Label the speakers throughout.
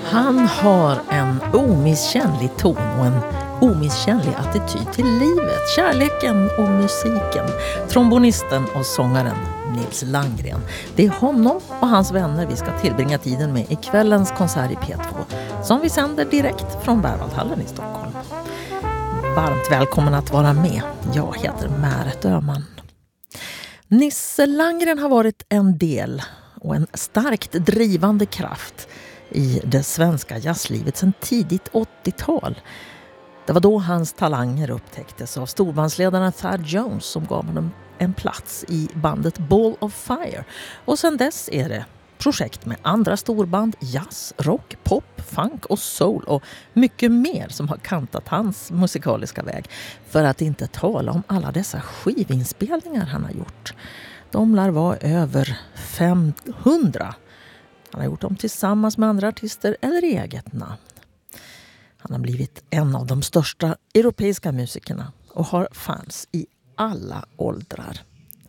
Speaker 1: Han har en omisskännlig ton och en omisskännlig attityd till livet, kärleken och musiken. Trombonisten och sångaren Nils Landgren. Det är honom och hans vänner vi ska tillbringa tiden med i kvällens konsert i P2 som vi sänder direkt från Berwaldhallen i Stockholm. Varmt välkommen att vara med. Jag heter Märet Öhman. Nisse Landgren har varit en del och en starkt drivande kraft i det svenska jazzlivet sedan tidigt 80-tal. Det var då hans talanger upptäcktes av storbandsledarna Thad Jones som gav honom en plats i bandet Ball of Fire. Och sedan dess är det projekt med andra storband, jazz, rock, pop, funk och soul och mycket mer som har kantat hans musikaliska väg. För att inte tala om alla dessa skivinspelningar han har gjort. De lär vara över 500. Han har gjort dem tillsammans med andra artister eller i eget namn. Han har blivit en av de största europeiska musikerna och har fans i alla åldrar.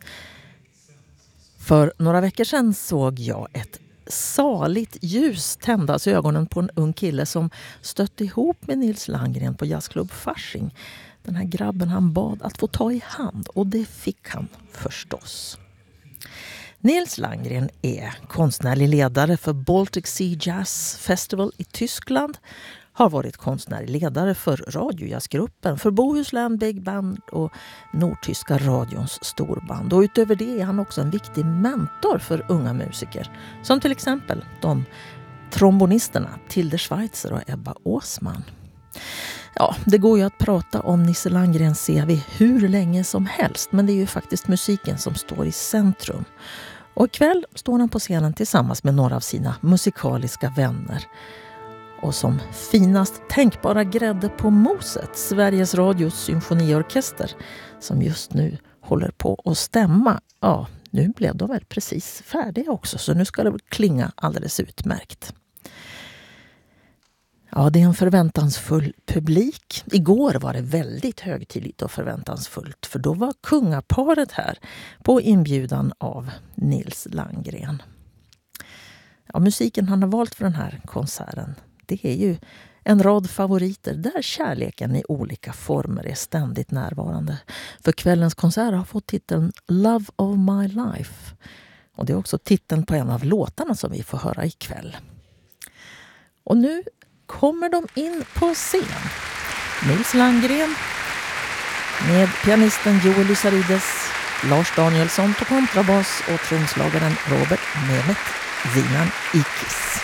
Speaker 1: För några veckor sedan såg jag ett saligt ljus tändas i ögonen på en ung kille som stötte ihop med Nils Landgren på jazzklubb Fasching. Den här grabben han bad att få ta i hand och det fick han förstås. Nils Landgren är konstnärlig ledare för Baltic Sea Jazz Festival i Tyskland. Har varit konstnärlig ledare för radiojazzgruppen, för Bohuslän Big Band och Nordtyska radions storband. Och utöver det är han också en viktig mentor för unga musiker. Som till exempel de trombonisterna Tilde Schweitzer och Ebba Åsman. Ja, det går ju att prata om Nisse Landgrens CV hur länge som helst. Men det är ju faktiskt musiken som står i centrum. Och ikväll står han på scenen tillsammans med några av sina musikaliska vänner. Och som finast tänkbara grädde på moset, Sveriges Radios symfoniorkester som just nu håller på att stämma. Ja, nu blev de väl precis färdiga också så nu ska det väl klinga alldeles utmärkt. Ja, det är en förväntansfull publik. Igår var det väldigt högtidligt och förväntansfullt för då var kungaparet här på inbjudan av Nils Landgren. Ja, musiken han har valt för den här konserten, det är ju en rad favoriter där kärleken i olika former är ständigt närvarande. För kvällens konsert har fått titeln Love of My Life. Och det är också titeln på en av låtarna som vi får höra ikväll. Och nu kommer de in på scen. Nils Landgren med pianisten Joel Lysarides, Lars Danielsson på kontrabas och trumslagaren Robert Mehmet Zinan Ikis.